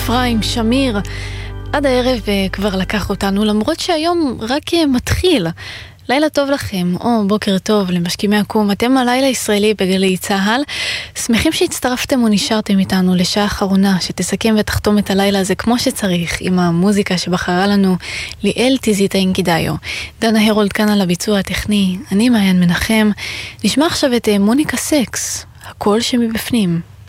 אפרים שמיר עד הערב כבר לקח אותנו, למרות שהיום רק מתחיל. לילה טוב לכם, או בוקר טוב למשכימי הקום, אתם הלילה ישראלי בגלי צהל. שמחים שהצטרפתם ונשארתם איתנו לשעה האחרונה שתסכם ותחתום את הלילה הזה כמו שצריך, עם המוזיקה שבחרה לנו ליאל טיזיטה אינקידאיו. דנה הרולד כאן על הביצוע הטכני, אני מעיין מנחם. נשמע עכשיו את מוניקה סקס, הקול שמבפנים.